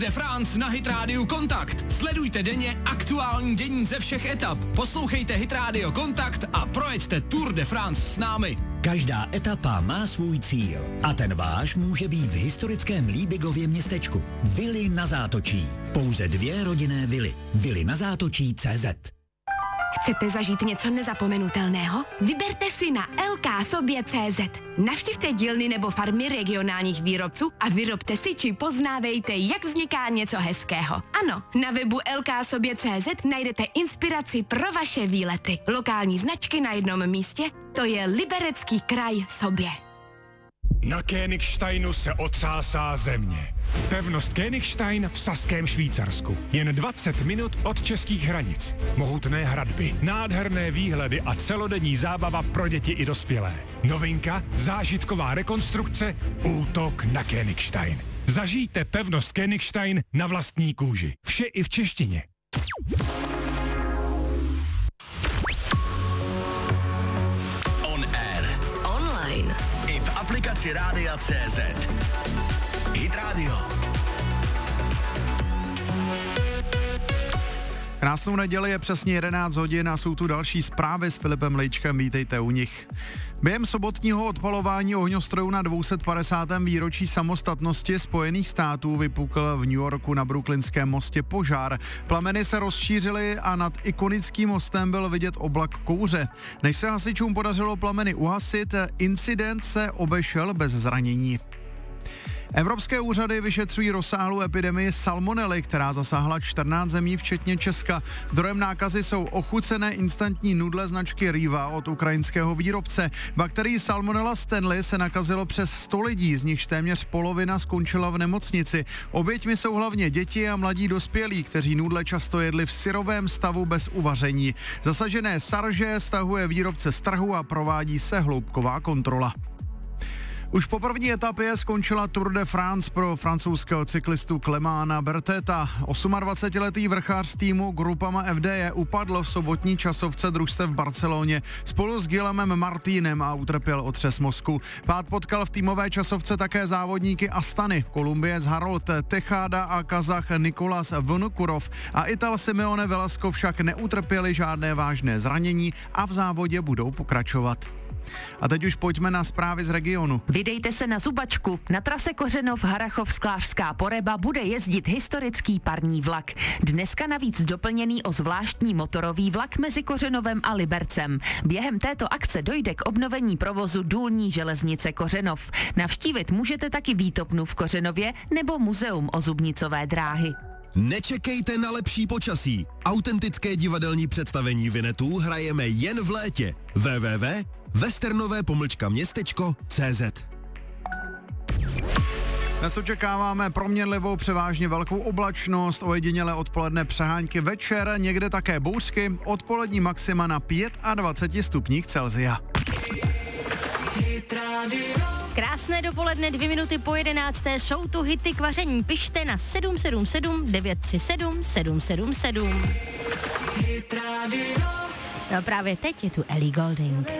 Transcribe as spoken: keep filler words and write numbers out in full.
de France na Hit Radio Kontakt. Sledujte denně aktuální dění ze všech etap. Poslouchejte Hit Radio Kontakt a projeďte Tour de France s námi. Každá etapa má svůj cíl a ten váš může být v historickém Líbigově městečku. Vily na Zátočí. Pouze dvě rodinné vily. Vily na Zátočí tečka cé zet. Chcete zažít něco nezapomenutelného? Vyberte si na el ká sobě tečka cé zet. Navštivte dílny nebo farmy regionálních výrobců a vyrobte si či poznávejte, jak vzniká něco hezkého. Ano, na webu el ká sobě tečka cé zet najdete inspiraci pro vaše výlety. Lokální značky na jednom místě, to je Liberecký kraj Sobě. Na Königsteinu se otřásá země. Pevnost Königstein v saském Švýcarsku. Jen dvacet minut od českých hranic. Mohutné hradby, nádherné výhledy a celodenní zábava pro děti i dospělé. Novinka, zážitková rekonstrukce, útok na Königstein. Zažijte pevnost Königstein na vlastní kůži. Vše i v češtině. On air. Online. I v aplikaci Rádia tečka cé zet. Hit Radio. Krásnou neděli, je přesně jedenáct hodin a jsou tu další zprávy s Filipem Lejčkem, vítejte u nich. Během sobotního odpalování ohňostrojů na dvě stě padesátém výročí samostatnosti Spojených států vypukl v New Yorku na Brooklynském mostě požár. Plameny se rozšířily a nad ikonickým mostem byl vidět oblak kouře. Než se hasičům podařilo plameny uhasit, incident se obešel bez zranění. Evropské úřady vyšetřují rozsáhlou epidemii salmonely, která zasáhla čtrnáct zemí, včetně Česka. Zdrojem nákazy jsou ochucené instantní nudle značky Riva od ukrajinského výrobce. Bakterií Salmonella Stanley se nakazilo přes sto lidí, z nichž téměř polovina skončila v nemocnici. Oběťmi jsou hlavně děti a mladí dospělí, kteří nudle často jedli v syrovém stavu bez uvaření. Zasažené sarže stahuje výrobce z trhu a provádí se hloubková kontrola. Už po první etapě skončila Tour de France pro francouzského cyklistu Clémena Berteta. dvacetiosmiletý vrchář týmu Groupama F D J upadl v sobotní časovce družstev v Barceloně spolu s Guillemem Martinem a utrpěl otřes mozku. Pád potkal v týmové časovce také závodníky Astany, Kolumbiec Harold Tejada a Kazach Nicolas Vinokurov a Ital Simeone Velasco však neutrpěli žádné vážné zranění a v závodě budou pokračovat. A teď už pojďme na zprávy z regionu. Vydejte se na Zubačku. Na trase Kořenov Harrachov Sklářská Poreba bude jezdit historický parní vlak. Dneska navíc doplněný o zvláštní motorový vlak mezi Kořenovem a Libercem. Během této akce dojde k obnovení provozu důlní železnice Kořenov. Navštívit můžete taky výtopnu v Kořenově nebo muzeum ozubnicové dráhy. Nečekejte na lepší počasí. Autentické divadelní představení Vinetů hrajeme jen v létě. w w w tečka westernové pomlčka městečko tečka cé zet. Dnes očekáváme proměnlivou převážně velkou oblačnost, ojedinělé odpoledne přehánky, večer, někde také bouřky, odpolední maxima na dvacet pět stupních Celsia. Krásné dopoledne, dvě minuty po jedenácté, jsou tu hity k vaření. Pište na sedm sedm sedm devět tři sedm sedm sedm sedm. No právě teď je tu Ellie Goulding.